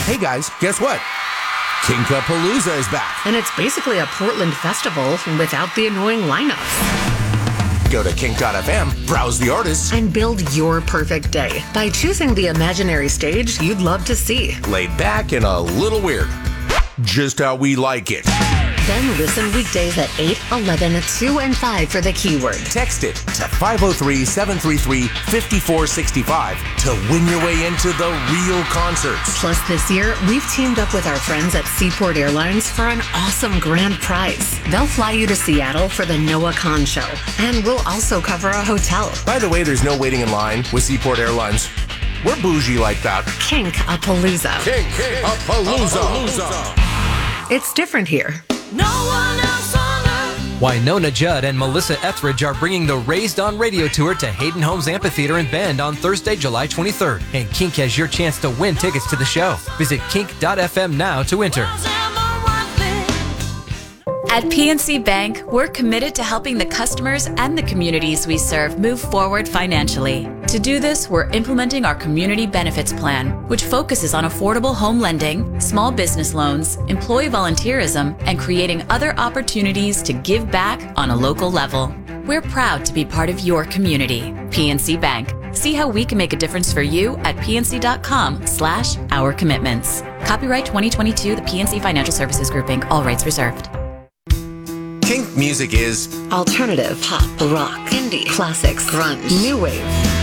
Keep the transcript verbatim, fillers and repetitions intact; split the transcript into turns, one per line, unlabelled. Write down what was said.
Hey guys, guess what? Kinkapalooza is back.
And it's basically a Portland festival without the annoying lineups.
Go to kink dot f m, browse the artists,
and build your perfect day by choosing the imaginary stage you'd love to see.
Laid back and a little weird. Just how we like it.
Then listen weekdays at eight, eleven, two, and five for the keyword.
Text it to five oh three, seven three three, five four six five to win your way into the real concerts.
Plus, this year, we've teamed up with our friends at Seaport Airlines for an awesome grand prize. They'll fly you to Seattle for the Noah Khan show, and we'll also cover a hotel.
By the way, there's no waiting in line with Seaport Airlines. We're bougie like that.
Kink-a-palooza.
Kink-a-palooza.
It's different here.
No one else on earth.
Winona Judd and Melissa Etheridge are bringing the Raised on Radio Tour to Hayden Homes Amphitheater in Bend on Thursday, July twenty-third. And Kink has your chance to win tickets to the show. Visit kink dot f m now to enter.
At P N C Bank, we're committed to helping the customers and the communities we serve move forward financially. To do this, we're implementing our Community Benefits Plan, which focuses on affordable home lending, small business loans, employee volunteerism, and creating other opportunities to give back on a local level. We're proud to be part of your community. P N C Bank. See how we can make a difference for you at p n c dot com slash our commitments. Copyright twenty twenty-two, the P N C Financial Services Group, Incorporated. All rights reserved.
Kink music is
alternative, pop, rock, indie, classics, grunge, new wave.